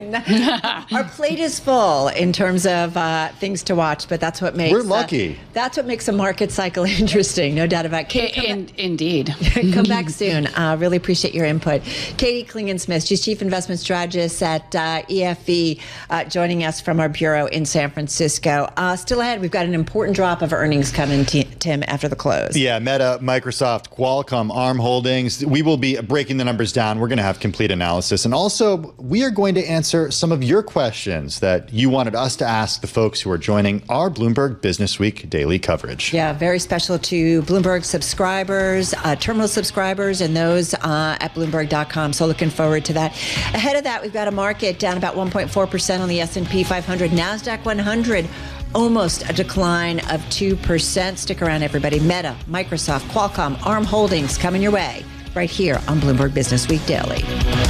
Our plate is full in terms of things to watch, but that's what makes we're lucky. That's what makes a market cycle interesting, no doubt about it. Indeed. Come back soon. Really appreciate your input. Katie Klingon-Smith, she's Chief Investment Strategist at EFE, joining us from our bureau in San Francisco. Still ahead, we've got an important drop of earnings coming, Tim, after the close. Yeah, Meta, Microsoft, Qualcomm, ARM Holdings. We will be breaking the numbers down. We're going to have complete analysis. And also, we are going to answer some of your questions that you wanted us to ask the folks who are joining our Bloomberg Business Week daily coverage. Yeah, very special to Bloomberg subscribers, terminal subscribers, and those at Bloomberg.com. So looking forward to that. Ahead of that, we've got a market down about 1.4% on the S&P 500. NASDAQ 100, almost a decline of 2%. Stick around, everybody. Meta, Microsoft, Qualcomm, ARM Holdings coming your way right here on Bloomberg Business Week Daily.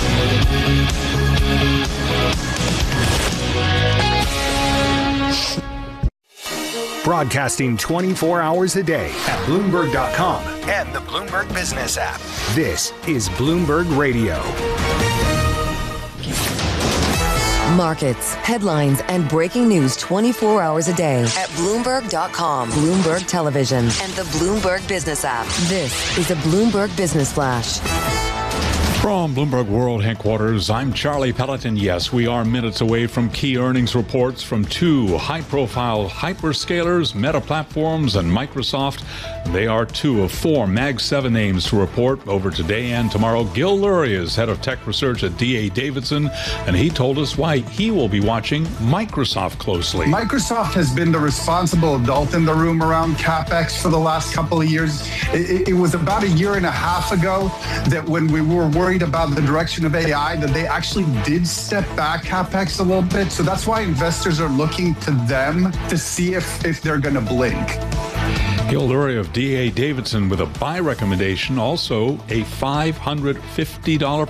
Broadcasting 24 hours a day at Bloomberg.com and the Bloomberg Business app. This is Bloomberg Radio. Markets, headlines, and breaking news 24 hours a day at Bloomberg.com, Bloomberg Television, and the Bloomberg Business app. This is a Bloomberg Business Flash. From Bloomberg World Headquarters, I'm Charlie Pelleton. Yes, we are minutes away from key earnings reports from two high-profile hyperscalers, Meta Platforms and Microsoft. They are two of four Mag 7 names to report over today and tomorrow. Gil Luria is head of tech research at D.A. Davidson, and he told us why he will be watching Microsoft closely. Microsoft has been the responsible adult in the room around CapEx for the last couple of years. It was about a year and a half ago that when we were worried about the direction of AI, that they actually did step back CapEx a little bit. So that's why investors are looking to them to see if they're going to blink. Gil Luria of D.A. Davidson with a buy recommendation, also a $550